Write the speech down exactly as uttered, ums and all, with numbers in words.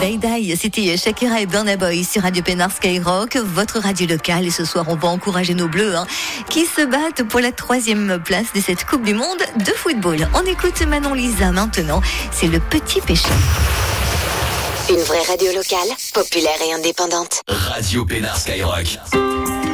Mayday, c'était Shakira et Burna Boy sur Radio Pénard Skyrock, votre radio locale. Et ce soir, on va encourager nos Bleus hein, qui se battent pour la troisième place de cette Coupe du Monde de football. On écoute Manon Lisa maintenant, c'est Le Petit Péché. Une vraie radio locale, populaire et indépendante. Radio Pénard Skyrock.